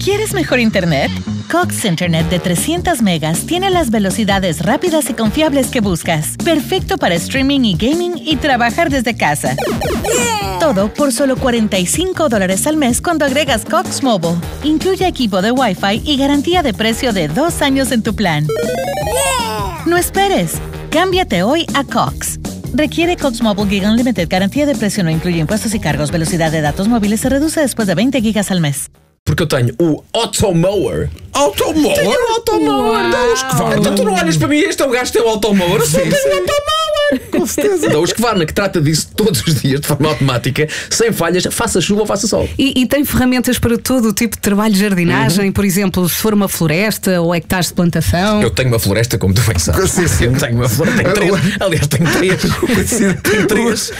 ¿Quieres mejor internet? Cox Internet de 300 megas tiene las velocidades rápidas y confiables que buscas. Perfecto para streaming y gaming y trabajar desde casa. Todo por solo $45 al mes cuando agregas Cox Mobile. Incluye equipo de Wi-Fi y garantía de precio de 2 años en tu plan. No esperes. Cámbiate hoy a Cox. Requiere Cox Mobile Gig Unlimited. Garantía de precio no incluye impuestos y cargos. Velocidad de datos móviles se reduce después de 20 gigas al mes. Porque eu tenho o Automower. Automower? Tenho o Automower. Então tu não olhas para mim, este é o gajo que tem o Automower. Eu só tenho o Automower. Com certeza. Da Husqvarna, que trata disso todos os dias de forma automática, sem falhas, faça chuva ou faça sol. E tem ferramentas para todo o tipo de trabalho de jardinagem, por exemplo, se for uma floresta ou hectares de plantação. Eu tenho uma floresta, como tu bem sabes. Sim, sim. Eu tenho uma floresta, tenho 3. Aliás, tenho 3. Tenho 3.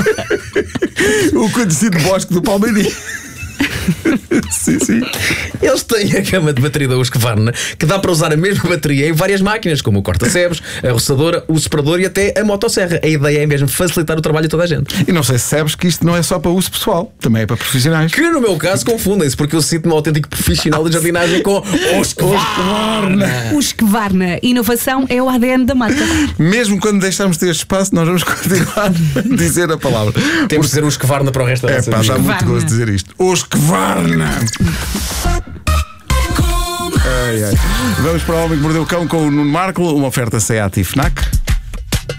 O conhecido bosque do Palmeirinho. Sim, sim. Eles têm a gama de bateria da Husqvarna que dá para usar a mesma bateria em várias máquinas, como o corta-sebes, a roçadora, o separador e até a motosserra. A ideia é mesmo facilitar o trabalho de toda a gente. E não sei se sabes que isto não é só para uso pessoal, também é para profissionais. Que no meu caso confundem-se, porque eu sinto-me um autêntico profissional de jardinagem com Husqvarna. Husqvarna. Inovação é o ADN da marca. Mesmo quando deixarmos de ter espaço, nós vamos continuar a dizer a palavra. Temos de dizer Husqvarna para o resto da nossa Dá vida. muito gosto de dizer isto. Husqvarna. Ai, ai. Vamos para o Homem que Mordeu o Cão com o Nuno Marco, uma oferta SEAT e FNAC.